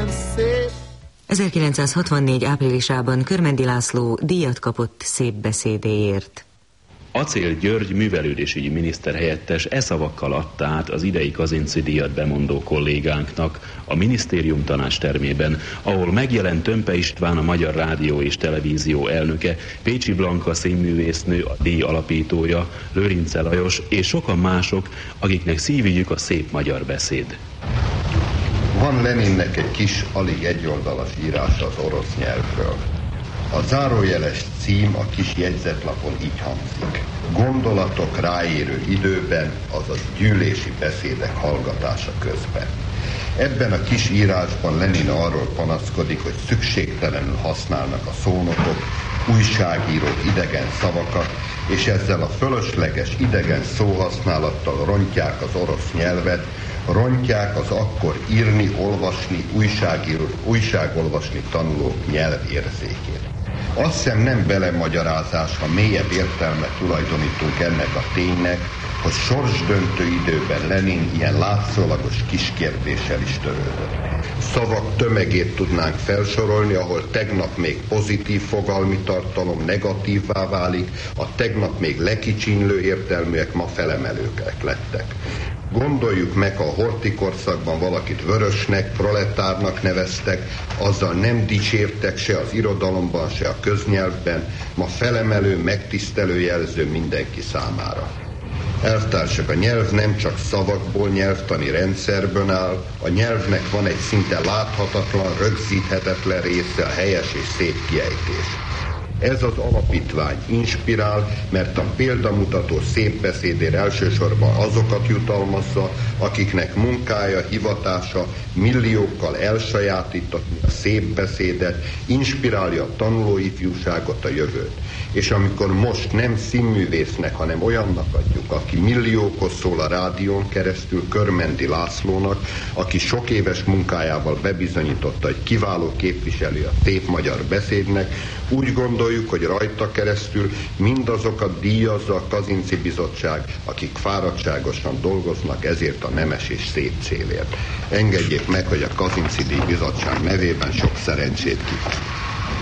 szép. 1964 áprilisában Körmendi László díjat kapott szép beszédéért. Acél György művelődésügyi miniszterhelyettes szavakkal adta át az idei Kazinczy díjat bemondó kollégánknak a minisztérium tanács termében, ahol megjelent Tömpe István, a Magyar Rádió és Televízió elnöke, Pécsi Blanka színművésznő, a díj alapítója, Lőrince Lajos és sokan mások, akiknek szívügyük a szép magyar beszéd. Van Leninnek egy kis, alig egyoldalas írása az orosz nyelvről. A zárójeles cím a kis jegyzetlapon így hangzik: gondolatok ráérő időben, azaz gyűlési beszédek hallgatása közben. Ebben a kis írásban Lenin arról panaszkodik, hogy szükségtelenül használnak a szónokok, újságírók idegen szavakat, és ezzel a fölösleges idegen szóhasználattal rontják az orosz nyelvet, rontják az akkor írni, olvasni, újságolvasni tanulók nyelvérzékét. Azt hiszem nem belemagyarázás, ha mélyebb értelmet tulajdonítunk ennek a ténynek, hogy sorsdöntő időben Lenin ilyen látszólagos kiskérdéssel is törődött. Szavak tömegét tudnánk felsorolni, ahol tegnap még pozitív fogalmi tartalom negatívvá válik, a tegnap még lekicsinlő értelműek ma felemelők lettek. Gondoljuk meg, ha a Horthy korszakban valakit vörösnek, proletárnak neveztek, azzal nem dicsértek se az irodalomban, se a köznyelvben, ma felemelő, megtisztelő jelző mindenki számára. Elvtársak, a nyelv nem csak szavakból, nyelvtani rendszerből áll, a nyelvnek van egy szinte láthatatlan, rögzíthetetlen része, a helyes és szép kiejtés. Ez az alapítvány inspirál, mert a példamutató szép beszédért elsősorban azokat jutalmazza, akiknek munkája, hivatása milliókkal elsajátítani a szép beszédet, inspirálja a tanulóifjúságot, a jövőt. És amikor most nem színművésznek, hanem olyannak adjuk, aki milliókhoz szól a rádión keresztül, Körmendi Lászlónak, aki sok éves munkájával bebizonyította, hogy kiváló képviselő a szép magyar beszédnek, úgy gondoljuk, hogy rajta keresztül mindazokat díjazza a Kazinczy Bizottság, akik fáradtságosan dolgoznak ezért a nemes és szép célért. Engedjék meg, hogy a Kazinczy díj bizottság nevében sok szerencsét kívánok.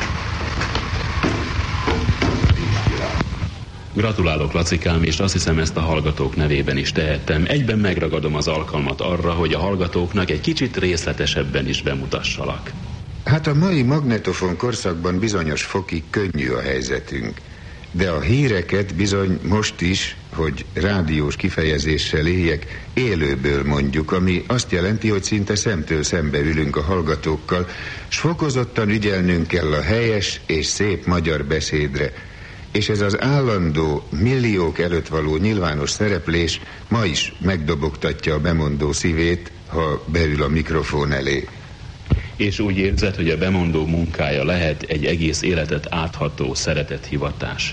Gratulálok, Lacikám, és azt hiszem, ezt a hallgatók nevében is tehettem. Egyben megragadom az alkalmat arra, hogy a hallgatóknak egy kicsit részletesebben is bemutassalak. Hát a mai magnetofon korszakban bizonyos fokig könnyű a helyzetünk. De a híreket bizony most is, hogy rádiós kifejezéssel éljek, élőből mondjuk, ami azt jelenti, hogy szinte szemtől szembe ülünk a hallgatókkal, s fokozottan ügyelnünk kell a helyes és szép magyar beszédre. És ez az állandó, milliók előtt való nyilvános szereplés ma is megdobogtatja a bemondó szívét, ha beül a mikrofon elé. És úgy érzed, hogy a bemondó munkája lehet egy egész életet átható szeretethivatás?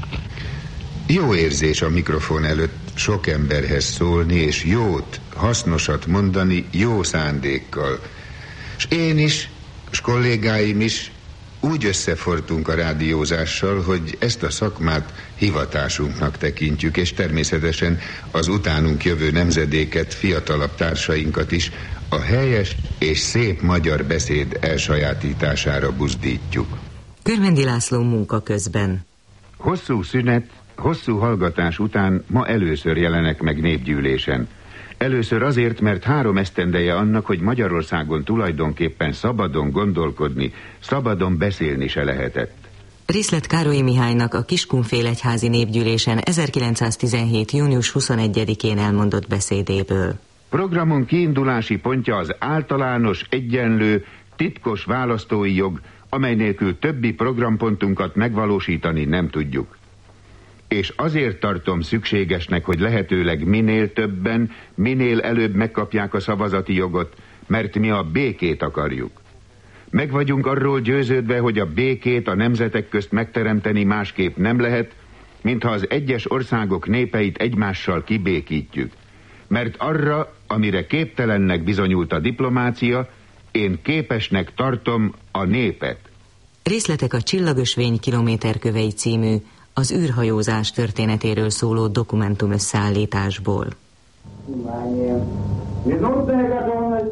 Jó érzés a mikrofon előtt sok emberhez szólni, és jót, hasznosat mondani jó szándékkal. És én is, és kollégáim is úgy összefortunk a rádiózással, hogy ezt a szakmát hivatásunknak tekintjük, és természetesen az utánunk jövő nemzedéket, fiatalabb társainkat is a helyes és szép magyar beszéd elsajátítására buzdítjuk. Körmendi László munka közben. Hosszú szünet, hosszú hallgatás után ma először jelenek meg népgyűlésen. Először azért, mert 3 esztendeje annak, hogy Magyarországon tulajdonképpen szabadon gondolkodni, szabadon beszélni se lehetett. Részlet Károlyi Mihálynak a Kiskunfélegyházi népgyűlésen 1917. június 21-én elmondott beszédéből. Programunk kiindulási pontja az általános, egyenlő, titkos választói jog, amely nélkül többi programpontunkat megvalósítani nem tudjuk. És azért tartom szükségesnek, hogy lehetőleg minél többen, minél előbb megkapják a szavazati jogot, mert mi a békét akarjuk. Meg vagyunk arról győződve, hogy a békét a nemzetek közt megteremteni másképp nem lehet, mintha az egyes országok népeit egymással kibékítjük. Mert arra, amire képtelennek bizonyult a diplomácia, én képesnek tartom a népet. Részletek a Csillagösvény kilométerkövei című, az űrhajózás történetéről szóló dokumentum összeállításból.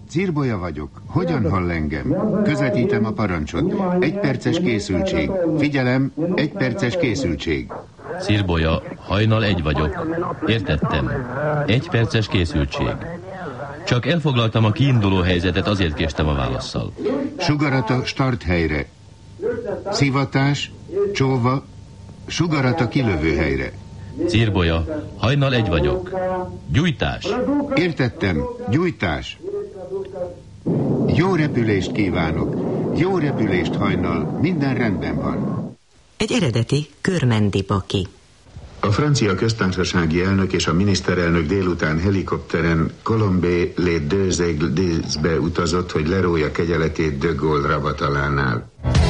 Cirbolya vagyok. Hogyan hall engem? Közvetítem a parancsot. 1 perces készültség. Figyelem, 1 perces készültség. Cirbolya, hajnal 1 vagyok. Értettem. 1 perces készültség. Csak elfoglaltam a kiinduló helyzetet, azért késtem a válasszal. Sugarat a starthelyre. Szivatás, csóva, sugarat a kilövőhelyre. Cirbolya, hajnal 1 vagyok. Gyújtás. Értettem, gyújtás. Jó repülést kívánok. Jó repülést hajnal, minden rendben van. Egy eredeti körmendi paki. A francia köztársasági elnök és a miniszterelnök délután helikopteren Colombey-les-Deux-Aigles-be utazott, hogy lerója kegyeletét de Gaulle ravatalánál.